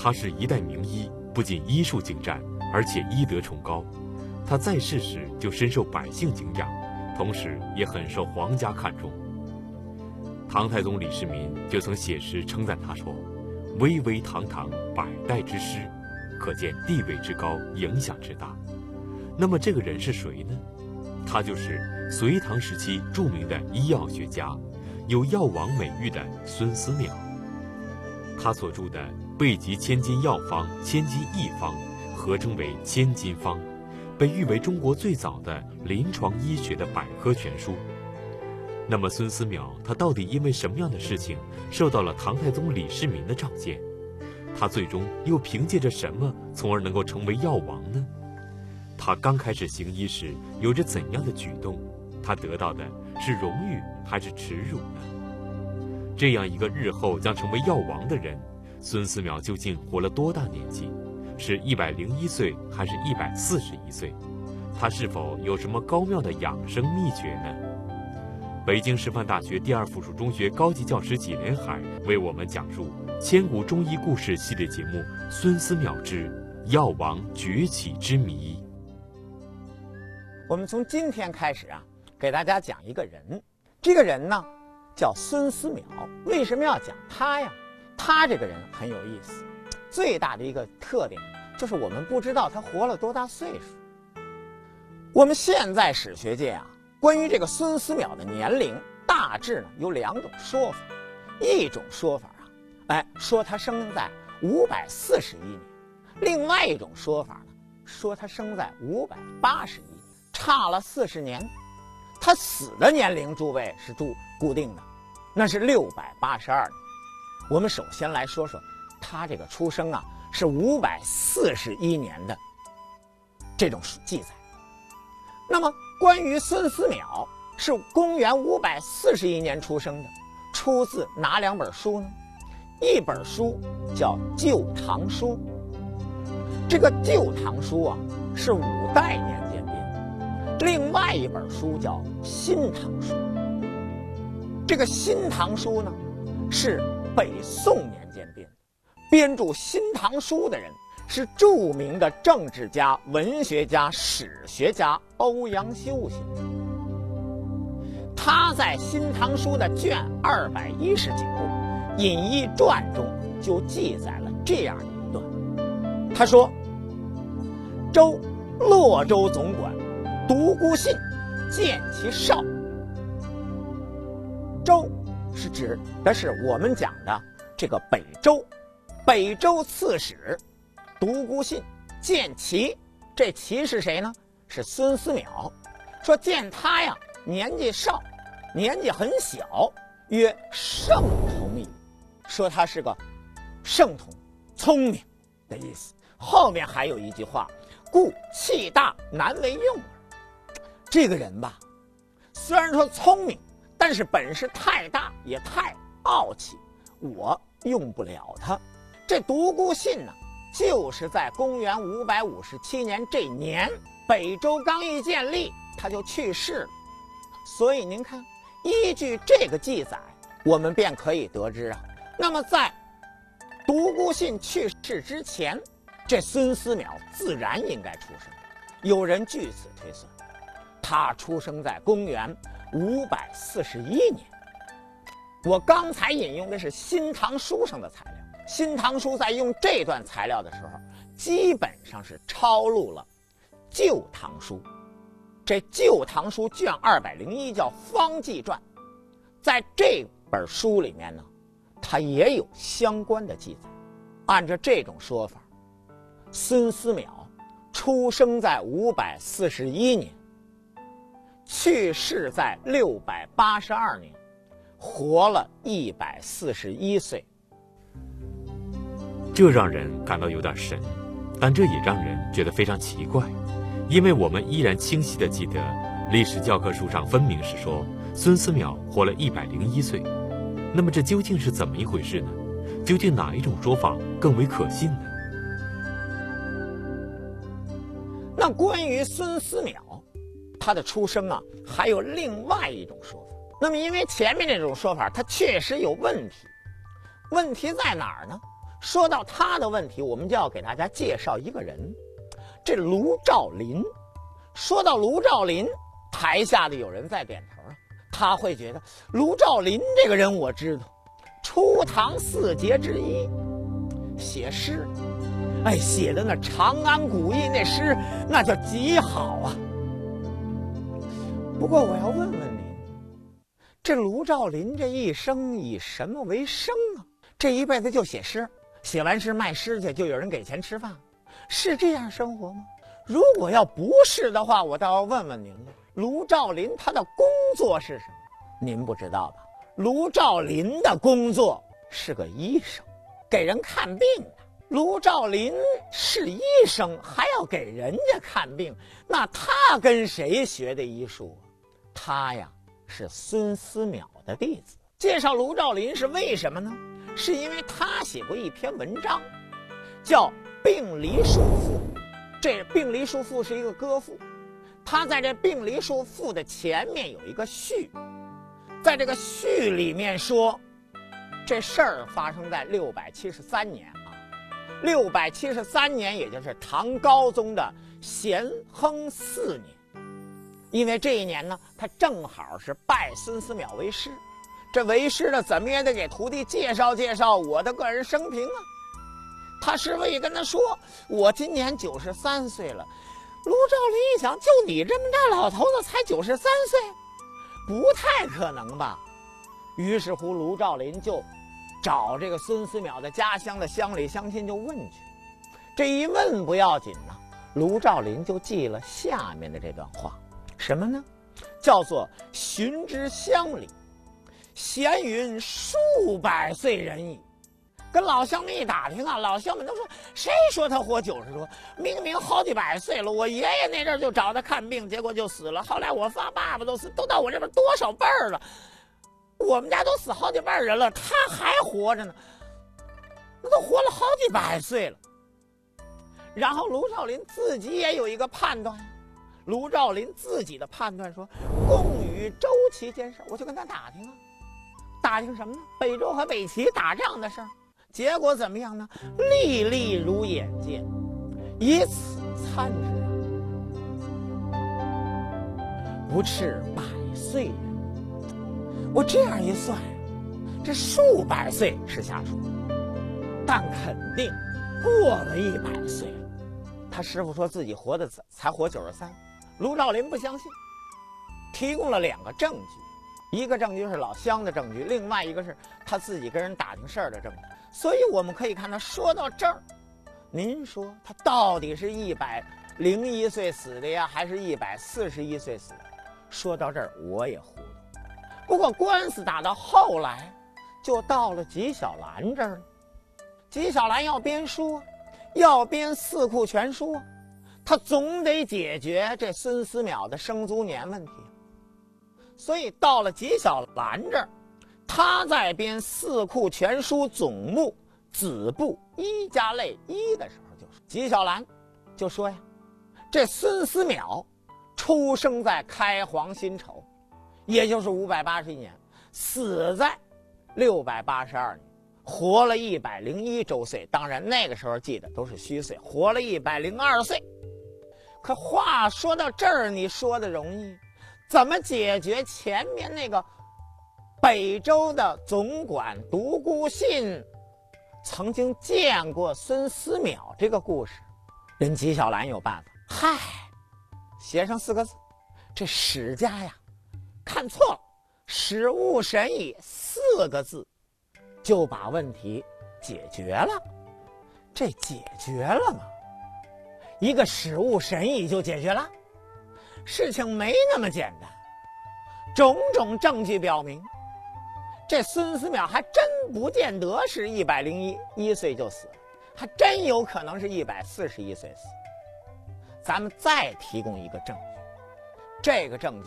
他是一代名医，不仅医术精湛，而且医德崇高。他在世时就深受百姓敬仰，同时也很受皇家看重。唐太宗李世民就曾写诗称赞他说：“巍巍堂堂，百代之师，可见地位之高，影响之大。”那么这个人是谁呢？他就是隋唐时期著名的医药学家，有药王美誉的孙思邈。他所著的《备急千金药方》《千金一方》合称为千金方，被誉为中国最早的临床医学的百科全书。那么孙思邈他到底因为什么样的事情受到了唐太宗李世民的召见？他最终又凭借着什么从而能够成为药王呢？他刚开始行医时有着怎样的举动？他得到的是荣誉还是耻辱呢？这样一个日后将成为药王的人，孙思邈究竟活了多大年纪？是101岁还是141岁？他是否有什么高妙的养生秘诀呢？北京师范大学第2附属中学高级教师纪连海为我们讲述千古中医故事系列节目《孙思邈之药王崛起之谜》。 我们从今天开始啊，给大家讲一个人。这个人呢，叫孙思邈。为什么要讲他呀？他这个人很有意思，最大的一个特点就是我们不知道他活了多大岁数。我们现在史学界啊，关于这个孙思邈的年龄，大致呢有2种说法。一种说法啊，说他生在541年；另外一种说法呢，说他生在581年。差了40年，他死的年龄，诸位是固定的，那是682年。我们首先来说说他这个出生啊，是541年的这种记载。那么关于孙思邈是公元541年出生的，出自哪2本书呢？一本书叫《旧唐书》，这个《旧唐书》啊是5代年间编。另外一本书叫《新唐书》，这个《新唐书》呢是北宋年间编，编著《新唐书》的人是著名的政治家、文学家、史学家欧阳修先生。他在《新唐书》的卷219《隐逸传》中就记载了这样一段，他说：“周洛州总管独孤信见其少。”周是指的是我们讲的这个北周，北周刺史独孤信见其，这其是谁呢？是孙思邈。说见他呀，年纪少，年纪很小，曰圣童矣。说他是个圣童，聪明的意思。后面还有一句话，故气大难为用耳。这个人吧，虽然说聪明，但是本事太大，也太傲气，我用不了他。这独孤信呢，就是在公元557年这年，北周刚一建立，他就去世了。所以您看，依据这个记载，我们便可以得知啊，那么在独孤信去世之前，这孙思邈自然应该出生。有人据此推算，他出生在公元541年。我刚才引用的是《新唐书》上的材料，《新唐书》在用这段材料的时候，基本上是抄录了《旧唐书》。这《旧唐书》卷201叫《方济传》，在这本书里面呢，它也有相关的记载。按照这种说法，孙思邈出生在541年，去世在682年，活了141岁。 这让人感到有点神，但这也让人觉得非常奇怪，因为我们依然清晰地记得历史教科书上分明是说孙思邈活了101岁。那么这究竟是怎么一回事呢？究竟哪一种说法更为可信呢？ 那关于孙思邈他的出生啊，还有另外一种说法。那么因为前面这种说法它确实有问题，问题在哪儿呢？ 说到他的问题，我们就要给大家介绍一个人，这卢照邻。说到卢照邻，台下的有人在点头啊，他会觉得卢照邻这个人我知道，初唐四杰之一，写诗，写的那长安古意那诗，那叫极好啊。不过我要问问您，这卢照邻这一生以什么为生啊？这一辈子就写诗，写完诗卖诗去，就有人给钱吃饭，是这样生活吗？如果要不是的话，我倒要问问您了，卢照邻他的工作是什么？您不知道吧？卢照邻的工作是个医生，给人看病的。卢照邻是医生，还要给人家看病，那他跟谁学的医术？他呀是孙思邈的弟子。介绍卢照邻是为什么呢？是因为他写过一篇文章，叫《病离书赋》。这《病离书赋》是一个歌赋，他在这《病离书赋》的前面有一个序，在这个序里面说，这事儿发生在673年啊，673年也就是唐高宗的咸亨4年，因为这一年呢，他正好是拜孙思邈为师，这为师呢，怎么也得给徒弟介绍介绍我的个人生平啊。他师傅一跟他说，我今年93岁了。卢照邻一想，就你这么大老头子才93岁，不太可能吧。于是乎卢照邻就找这个孙思邈的家乡的乡里乡亲就问去。这一问不要紧呢，卢照邻就记了下面的这段话，什么呢？叫做寻之乡里，闲云数百岁人矣。跟老乡们一打听啊，老乡们都说，谁说他活90多？明明好几百岁了，我爷爷那阵儿就找他看病，结果就死了。后来我爸爸都死，都到我这边多少辈儿了，我们家都死好几辈人了，他还活着呢，那都活了好几百岁了。然后卢照邻自己也有一个判断，卢照邻自己的判断说，共与周齐间事，我就跟他打听啊，打听什么呢？北周和北齐打仗的事儿。结果怎么样呢？历历如眼见，以此参之，不斥百岁人。我这样一算，这数百岁是瞎说，但肯定过了100岁了。他师傅说自己活的才活93，卢照邻不相信，提供了2个证据，一个证据是老乡的证据，另外一个是他自己跟人打听事儿的证据。所以我们可以看到，说到这儿，您说他到底是101岁死的呀，还是141岁死的？说到这儿我也糊涂。不过官司打到后来，就到了纪晓岚这儿了。纪晓岚要编书，要编《四库全书》，他总得解决这孙思邈的生卒年问题。所以到了纪晓岚这儿，他在编《四库全书》总目子部1加类1的时候，就是纪晓岚就说呀，这孙思邈出生在开皇辛丑，也就是581年，死在682年，活了101周岁。当然那个时候记得都是虚岁，活了102岁。可话说到这儿，你说的容易，怎么解决前面那个北周的总管独孤信曾经见过孙思邈这个故事？人纪晓岚有办法，嗨，写上4个字，这史家呀看错了，史无神矣4个字就把问题解决了。这解决了吗？一个史无神矣就解决了？事情没那么简单。种证据表明，这孙思邈还真不见得是101岁就死了，还真有可能是141岁死。咱们再提供一个证据，这个证据